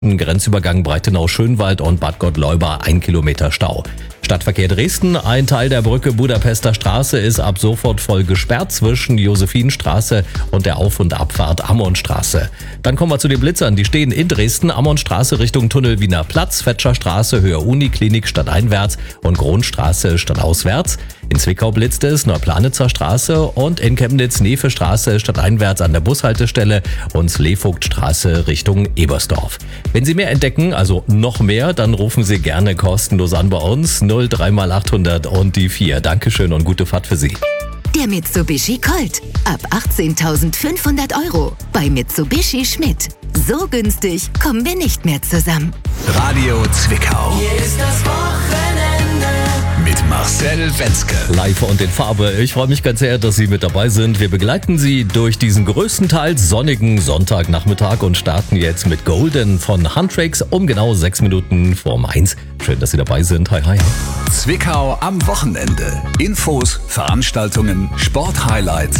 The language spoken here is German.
Grenzübergang Breitenau-Schönwald und Bad Gottleuba 1 Kilometer Stau. Stadtverkehr Dresden, ein Teil der Brücke Budapester Straße ist ab sofort voll gesperrt zwischen Josephinstraße und der Auf- und Abfahrt Ammonstraße. Dann kommen wir zu den Blitzern, die stehen in Dresden, Ammonstraße Richtung Tunnel Wiener Platz, Fetscherstraße Höhe Uniklinik stadteinwärts und Kronstraße stadtauswärts. In Zwickau blitzt es, Neuplanitzer Straße und in Chemnitz Nevestraße stadteinwärts an der Bushaltestelle und Sleevogtstraße Richtung Ebersdorf. Wenn Sie mehr entdecken, also noch mehr, dann rufen Sie gerne kostenlos an bei uns 03x800 und die 4. Dankeschön und gute Fahrt für Sie. Der Mitsubishi Colt. Ab 18.500 € bei Mitsubishi Schmidt. So günstig kommen wir nicht mehr zusammen. Radio Zwickau. Hier ist das Wochenende. Mit Marcel Wenzke. Live und in Farbe. Ich freue mich ganz sehr, dass Sie mit dabei sind. Wir begleiten Sie durch diesen größtenteils sonnigen Sonntagnachmittag und starten jetzt mit Golden von Huntrix um genau 6 Minuten vor 1. Schön, dass Sie dabei sind. Hi, hi. Zwickau am Wochenende. Infos, Veranstaltungen, Sporthighlights